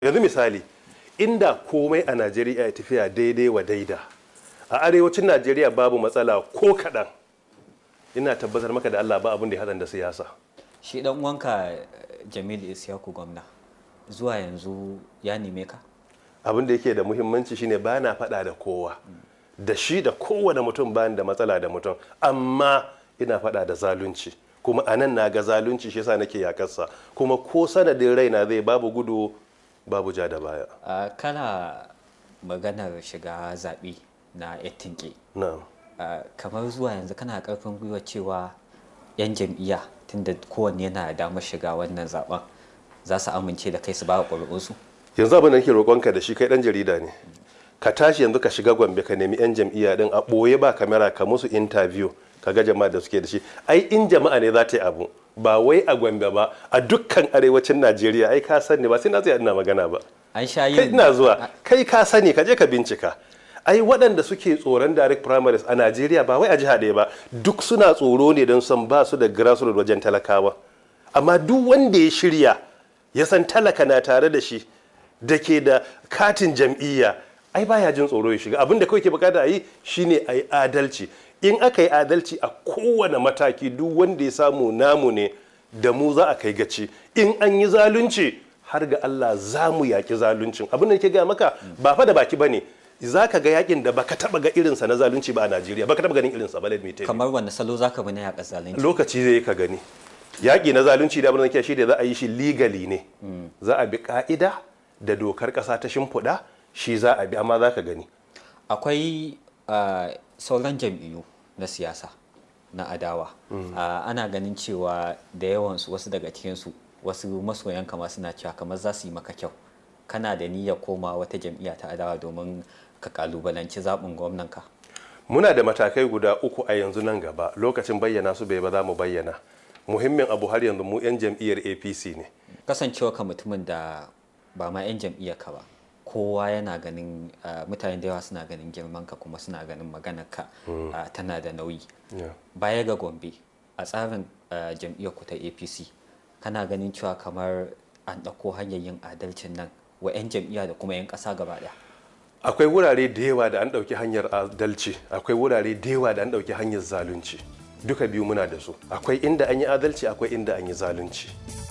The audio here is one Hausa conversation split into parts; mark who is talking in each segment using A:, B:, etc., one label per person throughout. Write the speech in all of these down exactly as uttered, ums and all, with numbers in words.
A: Yanzu misali, inda komai a Najeriya ya tafiya daidai wa daida, a arewacin Najeriya babu matsala ko kaɗan, ina tabbatar maka da Allah ba abin da ya haɗa da siyasa.
B: Shi dan uwanka Jamilu Isyaku gwamna zuwa yanzu ya neme ka?
A: Abin da yake da muhimmanci shine ba na faɗa da kowa, da shi da kowane mutum bayan da matsala da mutum, amma ina faɗa da zalunci. Kuma a nan na ga zalunci shi yasa nake yakarsa, kuma ko sanadin raina zai babu gudu babu ja da baya.
B: Uh, kana maganar shiga zaɓe na ettinke.
A: Na'am.
B: Uh, kamar zuwa yanzu kana ƙarfin gwiwa cewa 'yan jam'iyya tunda kowanne yana damar shiga wannan zaben za su amince da kai su ba ƙuri'unsu?
A: Yanzu abin da nake roƙonka da shi, kai ɗan jarida ne, ka tashi yanzu ka shiga Gombe ka nemi 'yan jam'iyya din a ɓoye ba kamera ka musu interview ka ga jama'a da suke da shi. Ai in jama'a ne za ta yi abu, ba wai a Gombe ba, a dukkan arewacin Najeriya. Ai ka sani, ba sai na tsaya ina magana ba.
B: An sha yin
A: kai ina zuwa, kai ka sani, ka je ka bincika. Ai waɗanda suke tsoron direct primaries a Najeriya ba wai a jiha ɗaya ba, duk suna tsoro ne don san ba su da grassroots wajen talakawa. Amma duk wanda ya shirya ya san talaka na tare da shi, da ke da katin jam'iyya, ai baya jin tsoro ya shiga. Abin da kawai ke bukata a yi shine a yi adalci. In aka yi adalci a kowane mataki, duk wanda ya samu namu ne, da mu za a kai gaci. In an yi zalunci, har ga Allah za mu yaki zaluncin. Abin da ke gaya maka ba fa da baki bane, za ka ga yakin da baka taba ga irinsa na zalunci ba a Najeriya, baka taba ganin irinsa ba. Let me tell you.
B: Kamar wanda salo za ka bi na yaƙa zalunci?
A: Lokaci zai ka gani. Yaƙi na zalunci da abin da ke shi da za a yi shi legally ne, za a bi ka'ida da dokar ƙasa ta shimfiɗa, shi za a bi, amma za ka gani.
B: Akwai uh, sauran jam'iyyu na siyasa na adawa. Mm. Uh, ana ganin cewa da yawansu, wasu daga cikinsu, wasu masoyan kama suna cewa kamar za su yi maka kyau. Kana da niyyar koma wata jam'iyya ta adawa domin ka kalubalanci zaɓin gwamnanka?
A: Muna da matakai guda uku a yanzu nan gaba, lokacin bayyana su bai ba za mu bayyana. Muhimmin abu har yanzu mu 'yan jam'iyyar A P C ne.
B: Kasancewa ka mutumin da ba ma 'yan jam'iyyar ka ba, kowa yana ganin uh, mutane da yawa suna ganin girman ka kuma suna ganin maganar ka mm. uh, tana da nauyi. Yeah. Baya ga Gombe, a tsarin uh, jam'iyyar ku ta A P C, kana ganin cewa kamar an ɗauko hanyar yin adalcin nan wa 'yan jam'iyya da kuma 'yan ƙasa gaba ɗaya?
A: Akwai wurare da yawa da an ɗauki hanyar adalci, akwai wurare da yawa da an ɗauki hanyar zalunci. Duka biyu muna da su. Akwai inda an yi adalci, akwai inda an yi zalunci.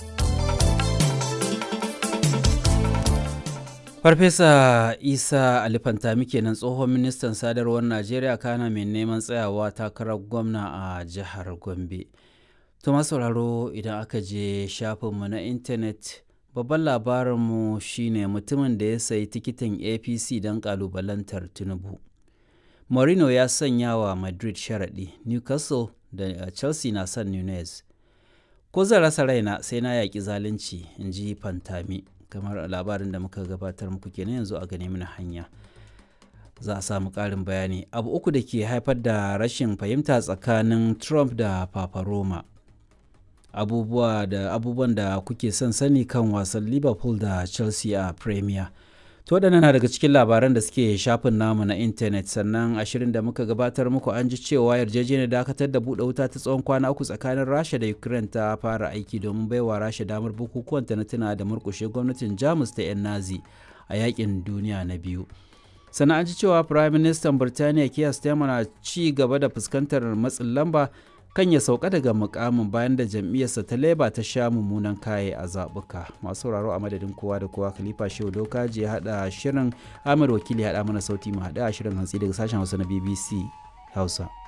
C: Farfesa Isa Ali Fantami kenan, tsohon ministan sadarwar Najeriya kana mai neman tsayawa takarar gwamna a jihar Gombe. To masu sauraro, idan aka je shafinmu na intanet, babban labarinmu shine mutumin da ya sayi tikitin A P C don kalubalantar Tinubu. Mourinho ya sanya wa Madrid sharaɗi, Newcastle da Chelsea na son Nunez. Ko zan rasa raina sai na yaƙi zalunci, in ji Fantami. Kamar labarin da muka gabatar muku kenan, yanzu a gane mana hanya za a samu ƙarin bayani. Abu uku da ke haifar da rashin fahimta tsakanin Trump da Papa Roma. Abubuwa da abubuwan da kuke son sani kan wasan Liverpool da Chelsea a Premier. To waɗannan na daga cikin labaran da suke shafin namu na intanet. Sannan a shirin da muka gabatar muku an ji cewa yarjejeniyar dakatar da buɗe wuta ta tsawon kwana uku tsakanin Rasha da Ukraine ta fara aiki domin baiwa Rasha damar bukukuwan ta na tuna da murƙushe gwamnatin Jamus ta 'yan Nazi a yakin duniya na biyu. Sannan an ji cewa Prime Minister Birtaniya Keir Starmer na ci gaba da fuskantar matsin lamba kan ya sauka daga mukamin bayan da jam'iyyarsa ta Labour ta sha mummunan kaye a zaɓuka. Masu sauraro, a madadin kowa da kowa, Khalifa Shehu Dokaji ya haɗa shirin, Amir Wakili ya haɗa mana sauti, mu haɗa shirin hantsi daga sashen Hausa na B B C Hausa.